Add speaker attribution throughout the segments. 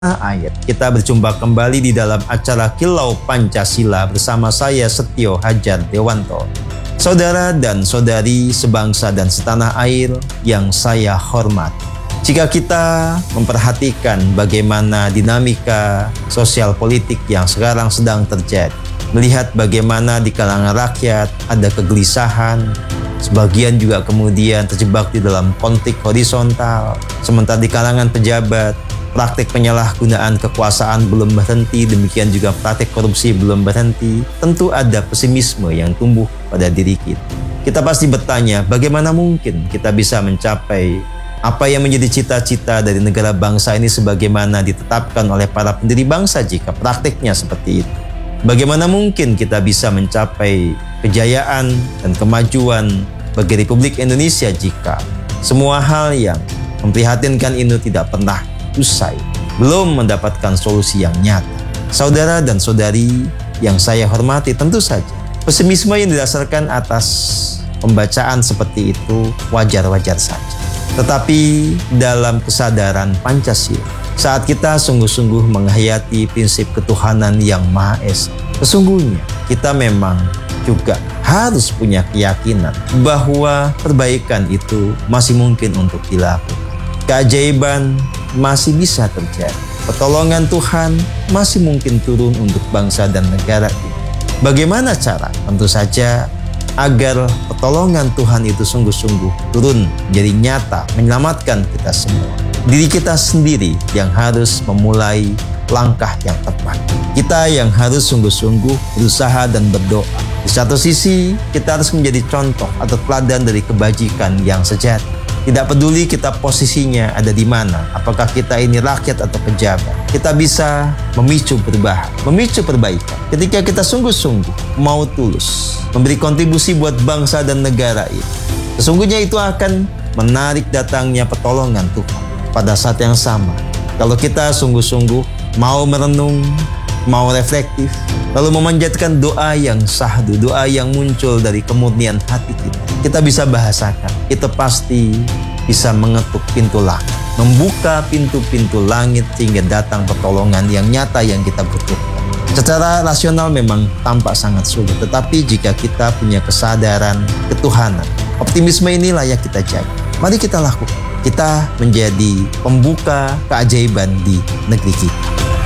Speaker 1: Air. Kita berjumpa kembali di dalam acara Kilau Pancasila bersama saya Setio Hajar Dewanto. Saudara dan saudari sebangsa dan setanah air yang saya hormati. Jika kita memperhatikan bagaimana dinamika sosial politik yang sekarang sedang terjadi, melihat bagaimana di kalangan rakyat ada kegelisahan, sebagian juga kemudian terjebak di dalam konflik horizontal, sementara di kalangan pejabat praktik penyalahgunaan kekuasaan belum berhenti, demikian juga praktik korupsi belum berhenti. Tentu ada pesimisme yang tumbuh pada diri kita. Kita pasti bertanya, bagaimana mungkin kita bisa mencapai apa yang menjadi cita-cita dari negara bangsa ini sebagaimana ditetapkan oleh para pendiri bangsa jika praktiknya seperti itu? Bagaimana mungkin kita bisa mencapai kejayaan dan kemajuan bagi Republik Indonesia jika semua hal yang memprihatinkan ini tidak pernah usai, belum mendapatkan solusi yang nyata? Saudara dan saudari yang saya hormati, tentu saja pesimisme yang didasarkan atas pembacaan seperti itu wajar-wajar saja. Tetapi dalam kesadaran Pancasila, saat kita sungguh-sungguh menghayati prinsip ketuhanan yang Maha Esa, sesungguhnya kita memang juga harus punya keyakinan bahwa perbaikan itu masih mungkin untuk dilakukan. Keajaiban masih bisa terjadi. Pertolongan Tuhan masih mungkin turun untuk bangsa dan negara ini. Bagaimana cara? Tentu saja agar pertolongan Tuhan itu sungguh-sungguh turun jadi nyata, menyelamatkan kita semua. Diri kita sendiri yang harus memulai langkah yang tepat. Kita yang harus sungguh-sungguh berusaha dan berdoa. Di satu sisi, kita harus menjadi contoh atau teladan dari kebajikan yang sejati. Tidak peduli kita posisinya ada di mana, apakah kita ini rakyat atau pejabat, kita bisa memicu perubahan, memicu perbaikan. Ketika kita sungguh-sungguh mau tulus memberi kontribusi buat bangsa dan negara ini, sesungguhnya itu akan menarik datangnya pertolongan Tuhan. Pada saat yang sama, kalau kita sungguh-sungguh mau merenung, mau reflektif, lalu memanjatkan doa yang sahdu, doa yang muncul dari kemurnian hati kita bisa bahasakan, itu pasti bisa mengetuk pintu langit, membuka pintu-pintu langit sehingga datang pertolongan yang nyata yang kita butuhkan. Secara rasional memang tampak sangat sulit, tetapi jika kita punya kesadaran ketuhanan, optimisme ini layak kita jaga. Mari kita lakukan. Kita menjadi pembuka keajaiban di negeri kita.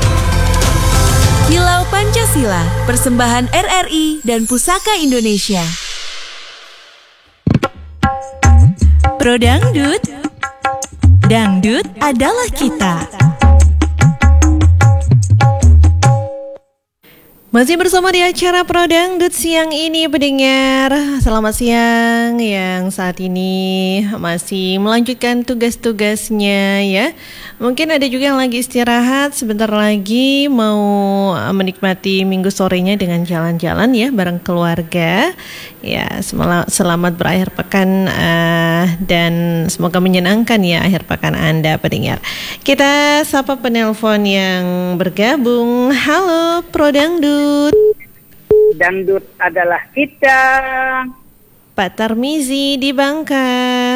Speaker 2: Kilau Pancasila, persembahan RRI dan Pusaka Indonesia. Pro Dangdut, dangdut adalah kita. Masih bersama di acara Pro Dangdut siang ini pendengar. Selamat siang yang saat ini masih melanjutkan tugas-tugasnya ya. Mungkin ada juga yang lagi istirahat, sebentar lagi mau menikmati minggu sorenya dengan jalan-jalan ya bareng keluarga. Ya, selamat berakhir pekan dan semoga menyenangkan ya akhir pekan Anda pendengar. Kita sapa penelpon yang bergabung. Halo Pro Dangdut.
Speaker 3: Dangdut adalah kita.
Speaker 2: Pak Tarmizi di Bangka.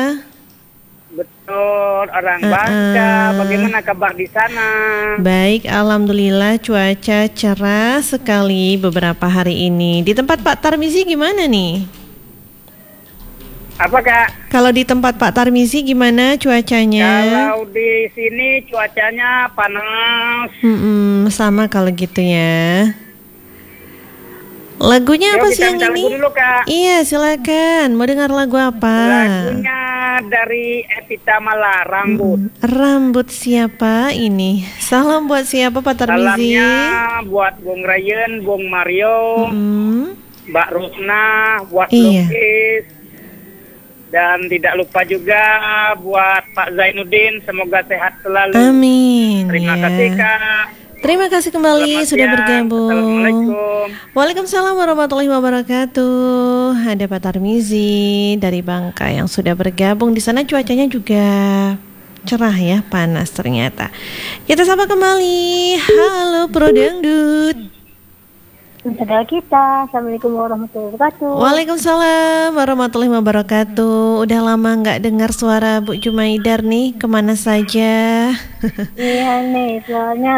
Speaker 3: Betul, orang Bangka. Bagaimana kabar di sana?
Speaker 2: Baik, alhamdulillah cuaca cerah sekali beberapa hari ini. Di tempat Pak Tarmizi gimana nih?
Speaker 3: Apa Kak?
Speaker 2: Kalau di tempat Pak Tarmizi gimana cuacanya?
Speaker 3: Kalau di sini cuacanya panas.
Speaker 2: Sama kalau gitu ya. Lagunya apa siang ini?
Speaker 3: Dulu, Kak.
Speaker 2: Iya, silakan. Mau dengar lagu apa?
Speaker 3: Lagunya dari Evita Mala, Rambut.
Speaker 2: Rambut siapa ini? Salam buat siapa Pak Tarmizi?
Speaker 3: Salamnya buat Bung Ryan, Bung Mario, Mbak Rusna, buat Lukis. Dan tidak lupa juga buat Pak Zainuddin, semoga sehat selalu.
Speaker 2: Amin.
Speaker 3: Terima kasih Kak.
Speaker 2: Terima kasih kembali sudah bergabung.
Speaker 3: Assalamualaikum.
Speaker 2: Waalaikumsalam warahmatullahi wabarakatuh. Ada Pak Tarmizi dari Bangka yang sudah bergabung. Di sana cuacanya juga cerah ya, panas ternyata. Kita sapa kembali. Halo Pro Dangdut.
Speaker 4: saudara kita. Assalamualaikum warahmatullahi wabarakatuh.
Speaker 2: Waalaikumsalam warahmatullahi wabarakatuh. Udah lama nggak dengar suara Bu Jumaidar nih, kemana saja?
Speaker 4: Iya nih, soalnya